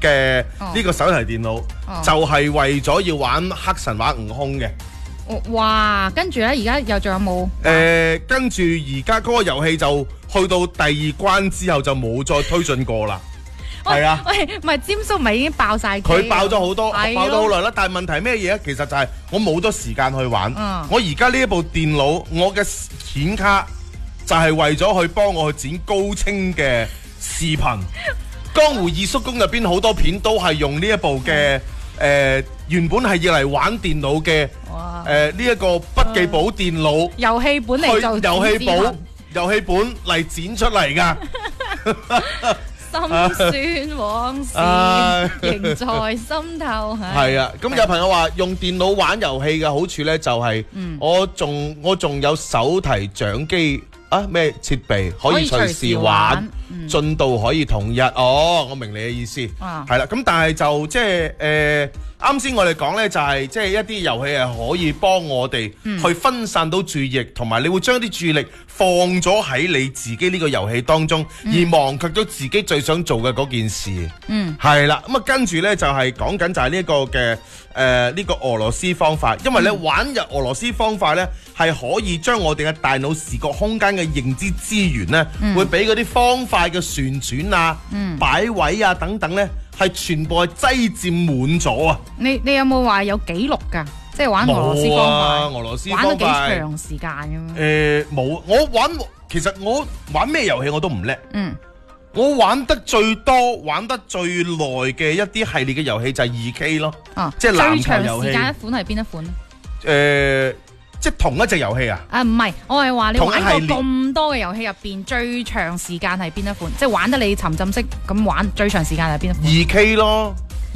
嘅呢個手提電腦，就係為咗要玩黑神話悟空嘅。 哇！跟住咧，而家又仲有冇？ 跟住而家嗰個遊戲就去到第2關之後就冇再推進過啦。係啊， 喂，唔係詹叔咪已經爆晒機？ 佢爆咗好多，爆係咗好耐啦。但係問題係咩嘢？其實就係我冇咗時間去玩。我而家呢一部電腦，我嘅顯卡就係為咗去幫我去剪高清嘅視頻。江湖二叔公入邊好多片都係用呢一部嘅原本係要嚟玩電腦嘅呢一個筆記簿電腦遊戲本嚟就遊戲本嚟剪出嚟㗎。 心酸往事仍在心頭。 係啊，咁有朋友話用電腦玩遊戲嘅好處呢，就係我仲有手提掌機咩設備可以隨時玩，進度可以統一。我明你嘅意思。係啦，咁但係就即係啱先我哋講呢，就係即係一啲遊戲係可以幫我哋去分散到注意力，同埋你會將啲注意力放咗喺你自己呢個遊戲當中，而忘卻咗自己最想做嘅嗰件事。係啦，咁跟住呢，就係講緊就係呢個嘅呢個俄羅斯方塊，因為呢玩入俄羅斯方塊呢，係可以將我哋嘅大腦視覺空間嘅認知資源呢，會俾嗰啲方塊嘅旋轉啊、擺位啊等等呢，係全部係擠佔滿咗啊！ 你有冇話有記錄㗎？即係玩俄羅斯方塊， 俄羅斯方塊玩咗幾長時間咁樣？ 冇，其實我玩咩遊戲我都唔叻。我玩得最多、玩得最耐嘅一啲系列嘅遊戲就係2K 咯。即係籃球遊戲。最長時間一款係邊一款？即係同一隻遊戲啊？唔係，我係話你玩過咁多嘅遊戲入邊，最長時間係邊一款？即係玩得你沉浸式咁玩，最長時間係邊一款 ？2K 咯。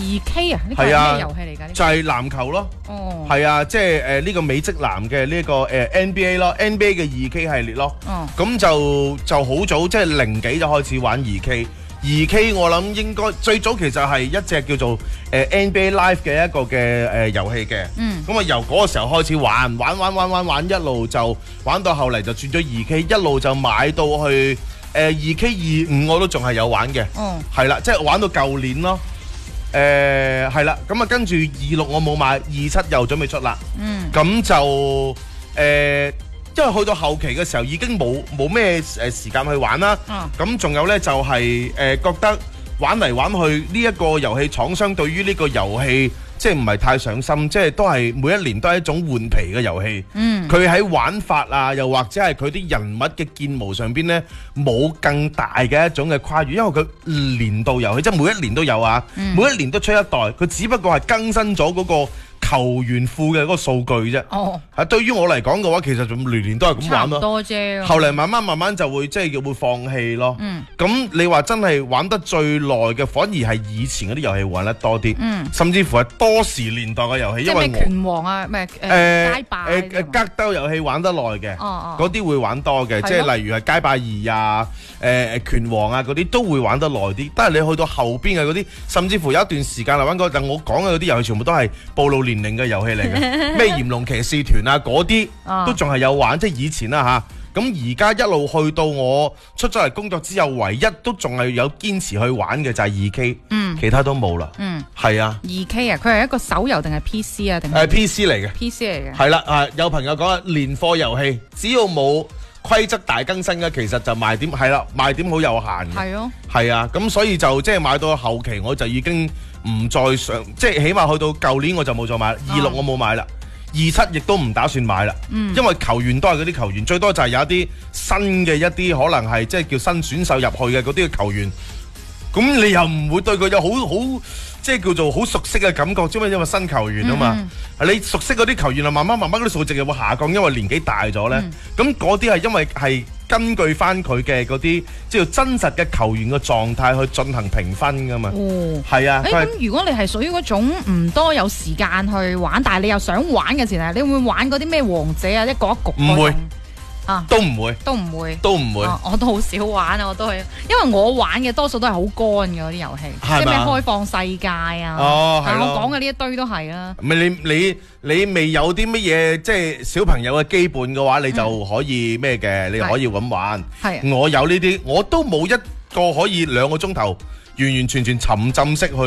2K 啊？呢個係咩遊戲嚟㗎？ 就係籃球咯。係啊，即係呢個美職籃嘅呢個NBA 咯 ，NBA 嘅2K 系列咯。咁就好早，即係0幾就開始玩2K。2K 我諗應該最早其實係一隻叫做NBA Live 嘅一個嘅遊戲嘅。咁啊由嗰個時候開始玩，一路就玩到後嚟就轉咗2K，一路就買到去2K25我都仲係有玩嘅。係啦，即係玩到舊年咯。係啦，咁啊跟住26我冇買，27又準備出啦。咁就因為去到後期嘅時候已經冇咩時間去玩啦。咁仲有呢，就係覺得玩嚟玩去呢一個遊戲廠商對於呢個遊戲即係唔係太上心，即係都係每一年都係一種換皮嘅遊戲。佢喺玩法啊，又或者係佢啲人物嘅建模上邊呢，冇更大嘅一種嘅跨越，因為佢年度遊戲，即係每一年都有啊，每一年都出一代，佢只不過係更新咗嗰個球員庫嘅嗰個數據啫。對於我嚟講嘅話，其實仲年年都係咁玩咯。差唔多啫。後嚟慢慢就會即係會放棄咯。咁你話真係玩得最耐嘅，反而係以前嗰啲遊戲玩得多啲。甚至乎係多時年代嘅遊戲，因為拳王啊，咩街霸格鬥遊戲玩得耐嘅，嗰啲會玩多嘅，即係例如係街霸2啊、拳王啊嗰啲都會玩得耐啲。但係你去到後邊嘅嗰啲，甚至乎有一段時間嚟玩過，但我講嘅嗰啲遊戲全部都係暴露年齡嘅遊戲嚟嘅，咩炎龍騎士團啊嗰啲都仲係有玩，即係以前啦吓。咁而家一路去到我出咗嚟工作之後，唯一都仲係有堅持去玩嘅就係2K，其他都冇啦。係啊。2K 啊，佢係一個手遊定係 PC 啊？定係 PC 嚟嘅。PC 嚟嘅。係啦，有朋友講啊，年貨遊戲只要冇規則大更新嘅，其實就賣點係啦，賣點好有限嘅。係咯。係啊，咁所以就即係買到後期我就已經唔再上，即係起碼去到舊年我就冇再買，26我冇買啦。27亦都唔打算買啦，因為球員都係嗰啲球員，最多就係有一啲新嘅一啲可能係即係叫新選手入去嘅嗰啲球員，咁你又唔會對佢有好即係叫做好熟悉嘅感覺，因為新球員啊嘛，你熟悉嗰啲球員啊，慢慢嗰啲數值又會下降，因為年紀大咗咧，咁嗰啲係因為係根據翻佢嘅嗰啲即係真實嘅球員嘅狀態去進行評分噶嘛。係啊。 咁如果你係屬於嗰種唔多有時間去玩，但係你又想玩嘅時候，你會玩嗰啲咩王者啊，一局一局？唔會。 都唔會， 我都好少玩啊，我都係，因為我玩嘅多數都係好乾嘅嗰啲遊戲，即係咩開放世界啊。但係我講嘅呢一堆都係啦。 咪你未有啲乜嘢即係小朋友嘅基本嘅話，你就可以咩嘅，你可以咁玩。我有呢啲，我都冇一個可以2個鐘頭完完全全沉浸式去